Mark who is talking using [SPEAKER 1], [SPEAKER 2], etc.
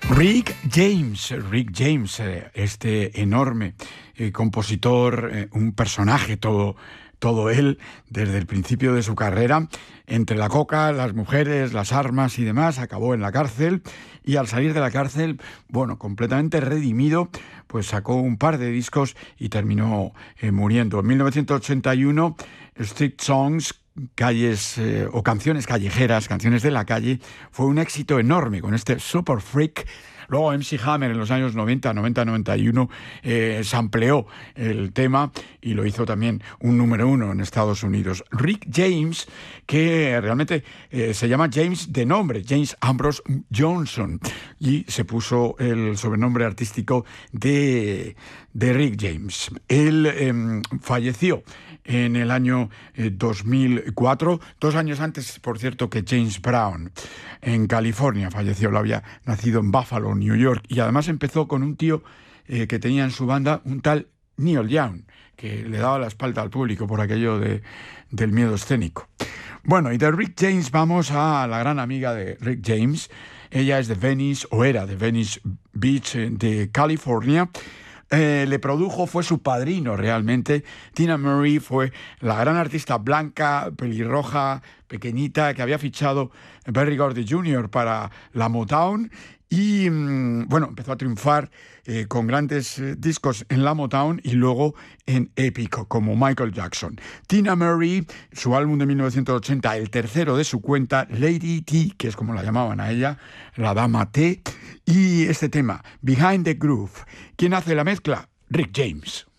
[SPEAKER 1] Rick James, este enorme compositor, un personaje todo él, desde el principio de su carrera, entre la coca, las mujeres, las armas y demás, acabó en la cárcel y al salir de la cárcel, bueno, completamente redimido, pues sacó un par de discos y terminó muriendo. En 1981, Street Songs, calles o canciones callejeras, canciones de la calle, fue un éxito enorme con este Super Freak. Luego MC Hammer en los años 90-91 sampleó el tema y lo hizo también un número uno en Estados Unidos. Rick James, que realmente se llama James de nombre, James Ambrose Johnson, y se puso el sobrenombre artístico de Rick James. Él falleció en el año 2004, 2 años antes, por cierto, que James Brown, en California falleció. Lo había nacido en Buffalo, New York, y además empezó con un tío que tenía en su banda, un tal Neil Young, que le daba la espalda al público por aquello del miedo escénico. Bueno, y de Rick James vamos a la gran amiga de Rick James. Ella es de Venice, o era de Venice Beach, de California. Le produjo, fue su padrino realmente. Tina Marie fue la gran artista blanca, pelirroja, pequeñita, que había fichado Berry Gordy Jr. para la Motown y bueno, empezó a triunfar con grandes discos en la Motown y luego en Épico, como Michael Jackson. Tina Marie, su álbum de 1980, el tercero de su cuenta, Lady T, que es como la llamaban a ella, la dama T, y este tema, Behind the Groove. ¿Quién hace la mezcla? Rick James.